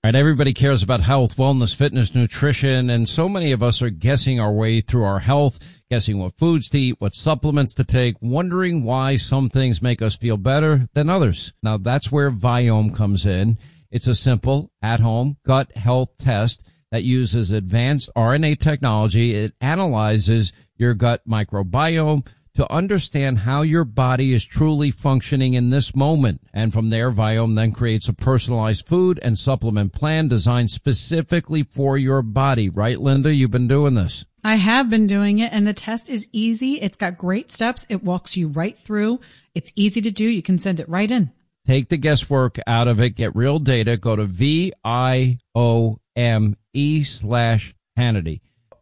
All right, everybody cares about health, wellness, fitness, nutrition, and so many of us are guessing our way through our health, guessing what foods to eat, what supplements to take, wondering why some things make us feel better than others. Now, that's where Viome comes in. It's a simple, at-home gut health test that uses advanced RNA technology. It analyzes your gut microbiome to understand how your body is truly functioning in this moment. And from there, Viome then creates a personalized food and supplement plan designed specifically for your body. Right, Linda? You've been doing this. I have been doing it, and the test is easy. It's got great steps. It walks you right through. It's easy to do. You can send it right in. Take the guesswork out of it. Get real data. Go to VIOME/Hannity.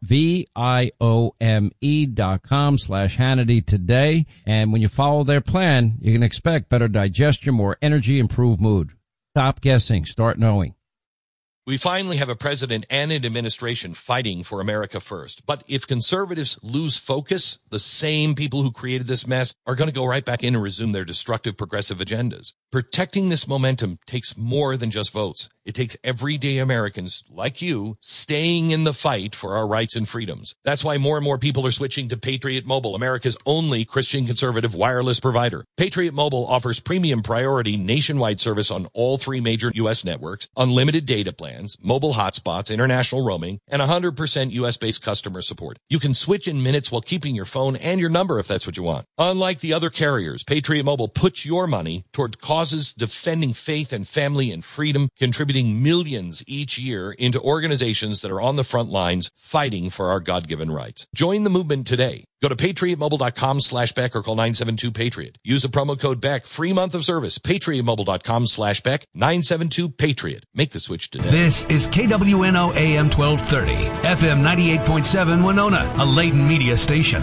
VIOME.com/Hannity today. And when you follow their plan, you can expect better digestion, more energy, improved mood. Stop guessing. Start knowing. We finally have a president and an administration fighting for America first. But if conservatives lose focus, the same people who created this mess are going to go right back in and resume their destructive progressive agendas. Protecting this momentum takes more than just votes. It takes everyday Americans like you staying in the fight for our rights and freedoms. That's why more and more people are switching to Patriot Mobile, America's only Christian conservative wireless provider. Patriot Mobile offers premium priority nationwide service on all three major U.S. networks, unlimited data plans, mobile hotspots, international roaming, and 100% U.S.-based customer support. You can switch in minutes while keeping your phone and your number if that's what you want. Unlike the other carriers, Patriot Mobile puts your money toward causes defending faith and family and freedom, contributing millions each year into organizations that are on the front lines fighting for our God-given rights. Join the movement today. Go to patriotmobile.com/Beck or call 972-PATRIOT. Use the promo code Beck. Free month of service. patriotmobile.com/Beck. 972-PATRIOT. Make the switch today. This is KWNO AM 1230, FM 98.7 Winona, a Layton media station.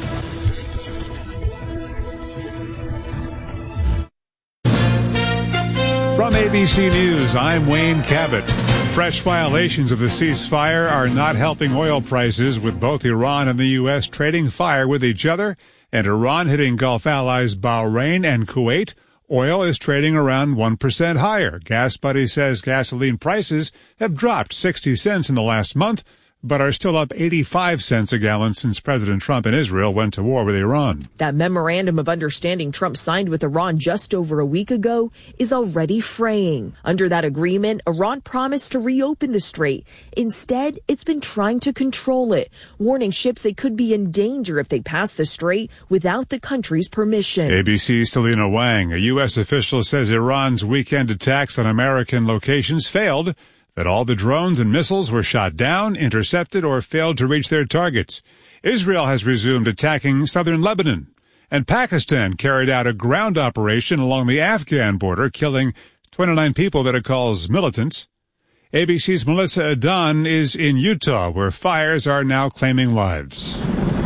From ABC News, I'm Wayne Cabot. Fresh violations of the ceasefire are not helping oil prices, with both Iran and the U.S. trading fire with each other, and Iran hitting Gulf allies Bahrain and Kuwait. Oil is trading around 1% higher. Gas Buddy says gasoline prices have dropped 60 cents in the last month, but are still up 85 cents a gallon since President Trump and Israel went to war with Iran. That memorandum of understanding Trump signed with Iran just over a week ago is already fraying. Under that agreement, Iran promised to reopen the strait. Instead, it's been trying to control it, warning ships they could be in danger if they pass the strait without the country's permission. ABC's Selena Wang. A U.S. official says Iran's weekend attacks on American locations failed, that all the drones and missiles were shot down, intercepted, or failed to reach their targets. Israel has resumed attacking southern Lebanon, and Pakistan carried out a ground operation along the Afghan border, killing 29 people that it calls militants. ABC's Melissa Adan is in Utah, where fires are now claiming lives.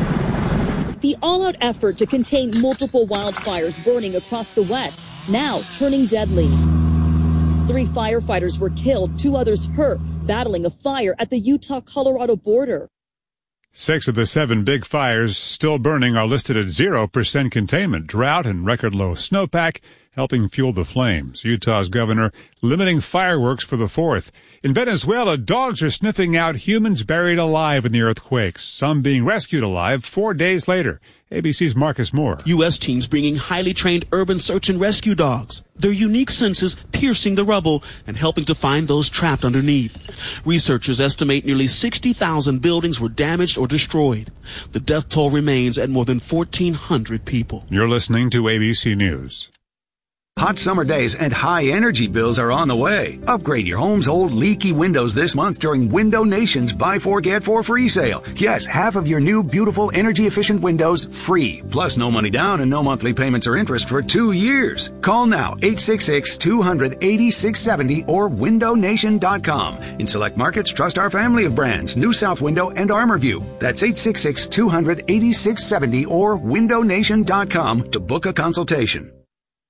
The all-out effort to contain multiple wildfires burning across the West, now turning deadly. 3 firefighters were killed, 2 others hurt, battling a fire at the Utah-Colorado border. 6 of the 7 big fires still burning are listed at 0% containment. Drought and record low snowpack helping fuel the flames. Utah's governor limiting fireworks for the 4th. In Venezuela, dogs are sniffing out humans buried alive in the earthquakes, some being rescued alive 4 days later. ABC's Marcus Moore. U.S. teams bringing highly trained urban search and rescue dogs. Their unique senses piercing the rubble and helping to find those trapped underneath. Researchers estimate nearly 60,000 buildings were damaged or destroyed. The death toll remains at more than 1,400 people. You're listening to ABC News. Hot summer days and high energy bills are on the way. Upgrade your home's old leaky windows this month during Window Nation's Buy 4 Get 4 free sale. Yes, half of your new beautiful energy efficient windows free. Plus no money down and no monthly payments or interest for 2 years. Call now 866-200-8670 or windownation.com. In select markets, trust our family of brands, New South Window and ArmorView. That's 866-200-8670 or windownation.com to book a consultation.